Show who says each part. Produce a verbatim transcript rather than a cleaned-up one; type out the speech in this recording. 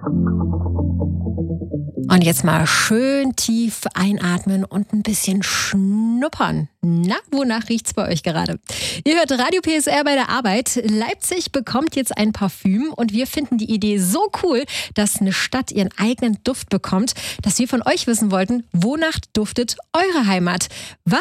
Speaker 1: Und jetzt mal schön tief einatmen und ein bisschen schnuppern. Na, wonach riecht's bei euch gerade? Ihr hört Radio P S R bei der Arbeit. Leipzig bekommt jetzt ein Parfüm und wir finden die Idee so cool, dass eine Stadt ihren eigenen Duft bekommt, dass wir von euch wissen wollten, wonach duftet eure Heimat? Was